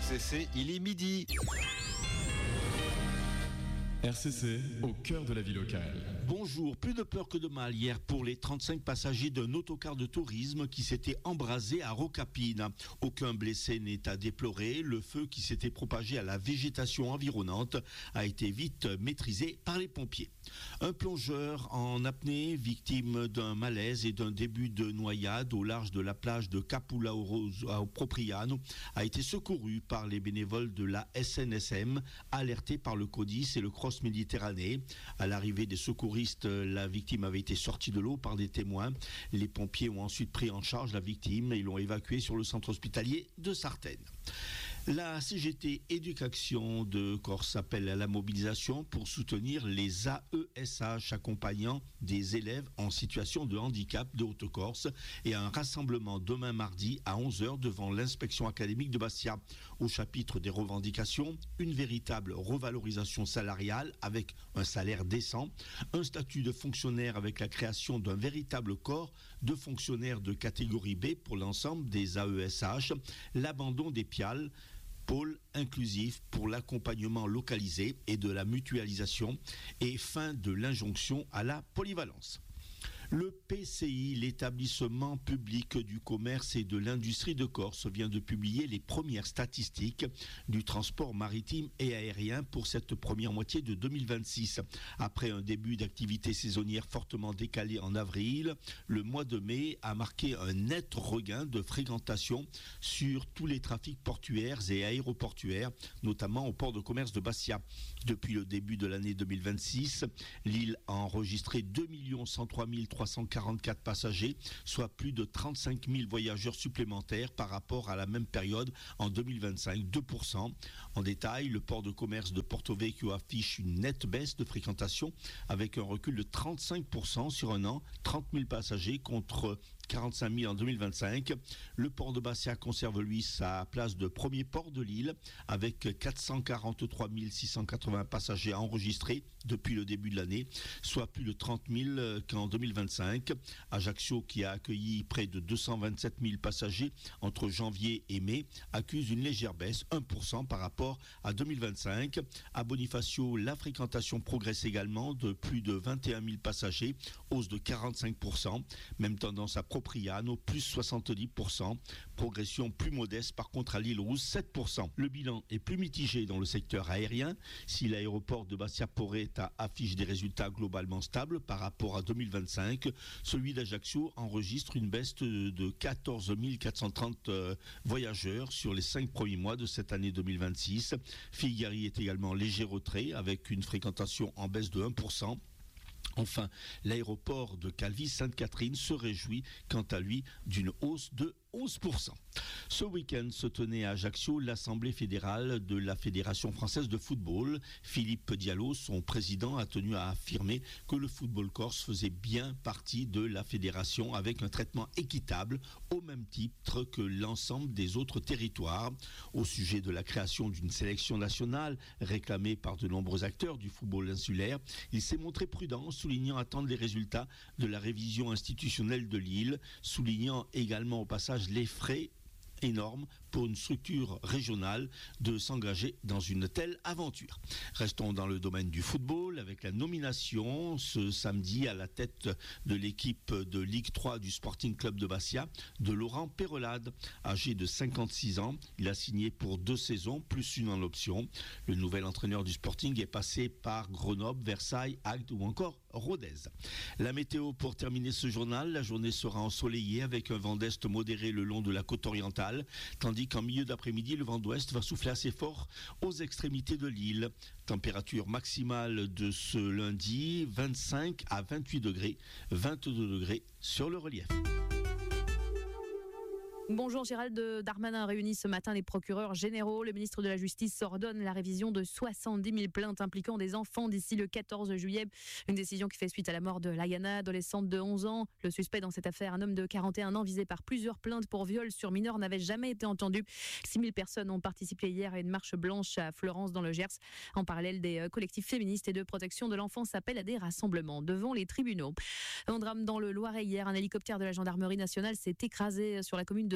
RCC, il est midi. RCC, au cœur de la vie locale. Bonjour, plus de peur que de mal hier pour les 35 passagers d'un autocar de tourisme qui s'était embrasé à Rocapine. Aucun blessé n'est à déplorer. Le feu qui s'était propagé à la végétation environnante a été vite maîtrisé par les pompiers. Un plongeur en apnée, victime d'un malaise et d'un début de noyade au large de la plage de Capula au Propriano, a été secouru par les bénévoles de la SNSM, alertés par le CODIS et le Cross Méditerranée. À l'arrivée des secouristes, la victime avait été sortie de l'eau par des témoins. Les pompiers ont ensuite pris en charge la victime et l'ont évacuée sur le centre hospitalier de Sartène. La CGT Éducation de Corse appelle à la mobilisation pour soutenir les AESH accompagnant des élèves en situation de handicap de Haute-Corse et à un rassemblement demain mardi à 11h devant l'inspection académique de Bastia. Au chapitre des revendications, une véritable revalorisation salariale avec un salaire décent, un statut de fonctionnaire avec la création d'un véritable corps de fonctionnaires de catégorie B pour l'ensemble des AESH, l'abandon des PIAL, pôle inclusif pour l'accompagnement localisé et de la mutualisation et fin de l'injonction à la polyvalence. Le PCI, l'établissement public du commerce et de l'industrie de Corse, vient de publier les premières statistiques du transport maritime et aérien pour cette première moitié de 2026. Après un début d'activité saisonnière fortement décalé en avril, le mois de mai a marqué un net regain de fréquentation sur tous les trafics portuaires et aéroportuaires, notamment au port de commerce de Bastia. Depuis le début de l'année 2026, l'île a enregistré 2 103 344 passagers, soit plus de 35 000 voyageurs supplémentaires par rapport à la même période en 2025, 2%. En détail, le port de commerce de Porto Vecchio affiche une nette baisse de fréquentation avec un recul de 35% sur un an, 30 000 passagers contre 45 000 en 2025. Le port de Bastia conserve, lui, sa place de premier port de l'île avec 443 680 passagers enregistrés depuis le début de l'année, soit plus de 30 000 qu'en 2025. Ajaccio, qui a accueilli près de 227 000 passagers entre janvier et mai, accuse une légère baisse, 1% par rapport à 2025. À Bonifacio, la fréquentation progresse également de plus de 21 000 passagers, hausse de 45%. Même tendance à Propriano, plus 70%. Progression plus modeste par contre à l'île Rousse, 7%. Le bilan est plus mitigé dans le secteur aérien. Si l'aéroport de Bastia-Poretta affiche des résultats globalement stables par rapport à 2025, celui d'Ajaccio enregistre une baisse de 14 430 voyageurs sur les 5 premiers mois de cette année 2026. Figari est également léger retrait avec une fréquentation en baisse de 1%. Enfin, l'aéroport de Calvi-Sainte-Catherine se réjouit quant à lui d'une hausse de 11%. Ce week-end se tenait à Ajaccio l'Assemblée fédérale de la Fédération française de football. Philippe Diallo, son président, a tenu à affirmer que le football corse faisait bien partie de la fédération avec un traitement équitable au même titre que l'ensemble des autres territoires. Au sujet de la création d'une sélection nationale réclamée par de nombreux acteurs du football insulaire, il s'est montré prudent, soulignant attendre les résultats de la révision institutionnelle de l'île, soulignant également au passage les frais énorme pour une structure régionale de s'engager dans une telle aventure. Restons dans le domaine du football avec la nomination ce samedi à la tête de l'équipe de Ligue 3 du Sporting Club de Bastia de Laurent Perelade. Âgé de 56 ans, il a signé pour 2 saisons, plus une en option. Le nouvel entraîneur du Sporting est passé par Grenoble, Versailles, Agde ou encore Rodez. La météo pour terminer ce journal, la journée sera ensoleillée avec un vent d'est modéré le long de la côte orientale, tandis qu'en milieu d'après-midi, le vent d'ouest va souffler assez fort aux extrémités de l'île. Température maximale de ce lundi, 25 à 28 degrés, 22 degrés sur le relief. Bonjour, Gérald Darmanin réunit ce matin les procureurs généraux. Le ministre de la Justice ordonne la révision de 70 000 plaintes impliquant des enfants d'ici le 14 juillet. Une décision qui fait suite à la mort de Layana, adolescente de 11 ans. Le suspect dans cette affaire, un homme de 41 ans visé par plusieurs plaintes pour viol sur mineurs, n'avait jamais été entendu. 6 000 personnes ont participé hier à une marche blanche à Florence dans le Gers. En parallèle, des collectifs féministes et de protection de l'enfance appellent à des rassemblements devant les tribunaux. Un drame dans le Loiret hier. Un hélicoptère de la gendarmerie nationale s'est écrasé sur la commune de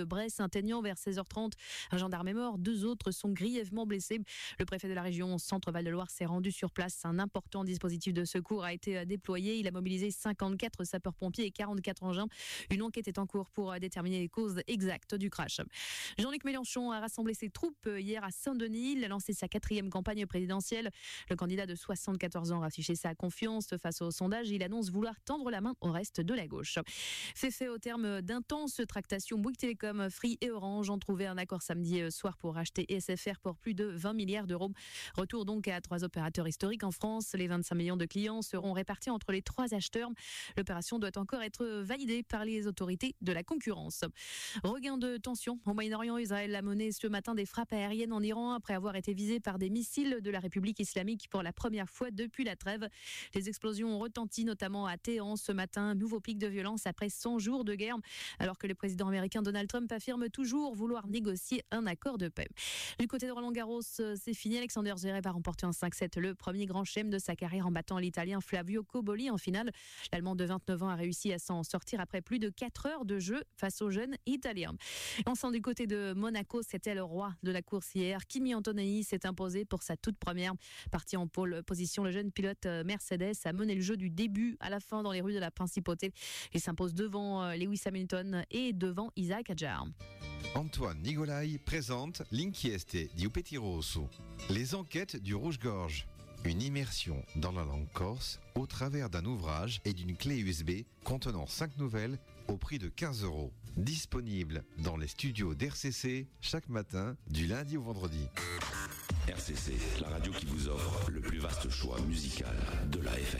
de Bresse-Saint-Aignan vers 16h30. Un gendarme est mort, 2 autres sont grièvement blessés. Le préfet de la région Centre-Val de Loire s'est rendu sur place. Un important dispositif de secours a été déployé. Il a mobilisé 54 sapeurs-pompiers et 44 engins. Une enquête est en cours pour déterminer les causes exactes du crash. Jean-Luc Mélenchon a rassemblé ses troupes hier à Saint-Denis. Il a lancé sa 4e campagne présidentielle. Le candidat de 74 ans a affiché sa confiance face au sondage. Il annonce vouloir tendre la main au reste de la gauche. C'est fait au terme d'intenses tractations. Bouygues Télécom, Free et Orange ont trouvé un accord samedi soir pour racheter SFR pour plus de 20 milliards d'euros. Retour donc à 3 opérateurs historiques en France. Les 25 millions de clients seront répartis entre les 3 acheteurs. L'opération doit encore être validée par les autorités de la concurrence. Regain de tension au Moyen-Orient. Israël a mené ce matin des frappes aériennes en Iran après avoir été visé par des missiles de la République islamique pour la première fois depuis la trêve. Les explosions ont retenti notamment à Téhéran ce matin. Nouveau pic de violence après 100 jours de guerre, alors que le président américain Donald Trump affirme toujours vouloir négocier un accord de paix. Du côté de Roland-Garros, c'est fini. Alexander Zverev a remporté en 5-7 le premier grand chelem de sa carrière en battant l'Italien Flavio Cobolli en finale. L'Allemand de 29 ans a réussi à s'en sortir après plus de 4 heures de jeu face au jeune Italien. Enfin, du côté de Monaco, c'était le roi de la course hier. Kimi Antonelli s'est imposé pour sa toute première partie en pole position. Le jeune pilote Mercedes a mené le jeu du début à la fin dans les rues de la Principauté. Il s'impose devant Lewis Hamilton et devant Isaac Hadjar. Antoine Nigolai présente L'inchieste di Upeti Rosso, les enquêtes du Rouge-Gorge. Une immersion dans la langue corse au travers d'un ouvrage et d'une clé USB contenant 5 nouvelles au prix de 15 €. Disponible dans les studios d'RCC chaque matin du lundi au vendredi. RCC, la radio qui vous offre le plus vaste choix musical de la FM.